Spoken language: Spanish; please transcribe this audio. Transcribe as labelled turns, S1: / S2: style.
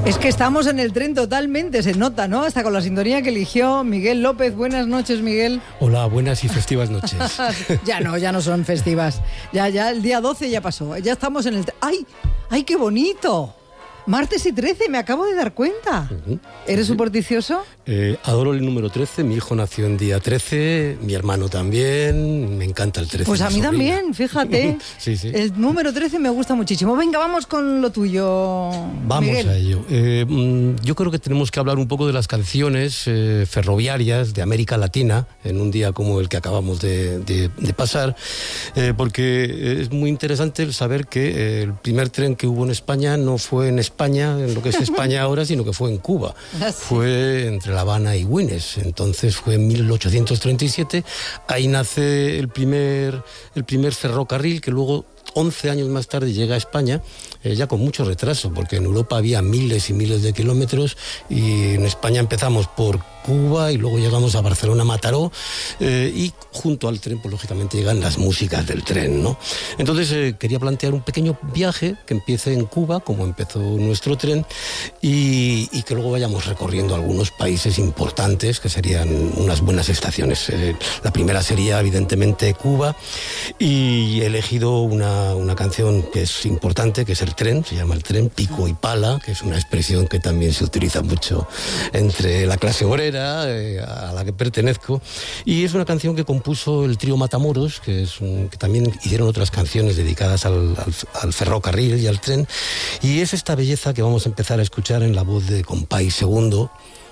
S1: Es que estamos en el tren totalmente, se nota, ¿no? Hasta con la sintonía que eligió Miguel López. Buenas noches, Miguel.
S2: Hola, buenas y festivas noches.
S1: Ya no son festivas. Ya, el día 12 ya pasó. Ya estamos en el... ¡Ay, qué bonito! Martes y 13, me acabo de dar cuenta. ¿Eres supersticioso?
S2: Adoro el número 13, mi hijo nació en día 13, mi hermano también, me encanta el 13.
S1: Pues a mí también, fíjate.
S2: Sí.
S1: El número 13 me gusta muchísimo. Venga, vamos con lo tuyo,
S2: Vamos
S1: Miguel.
S2: a ello. Yo creo que tenemos que hablar un poco de las canciones ferroviarias de América Latina, en un día como el que acabamos de pasar, porque es muy interesante el saber que el primer tren que hubo en España no fue en España, en lo que es España ahora, sino que fue en Cuba. Fue entre La Habana y Güines. Entonces fue en 1837. Ahí nace el primer ferrocarril que luego 11 años más tarde llega a España, ya con mucho retraso, porque en Europa había miles y miles de kilómetros y en España empezamos por Cuba y luego llegamos a Barcelona-Mataró y junto al tren, pues lógicamente llegan las músicas del tren, ¿no? Entonces quería plantear un pequeño viaje que empiece en Cuba, como empezó nuestro tren, y que luego vayamos recorriendo algunos países importantes que serían unas buenas estaciones. La primera sería evidentemente Cuba y he elegido una canción que es importante, que es el tren, se llama el tren, pico y pala, que es una expresión que también se utiliza mucho entre la clase obrera, a la que pertenezco, y es una canción que compuso el trío Matamoros, que también hicieron otras canciones dedicadas al ferrocarril y al tren, y es esta belleza que vamos a empezar a escuchar en la voz de Compay Segundo,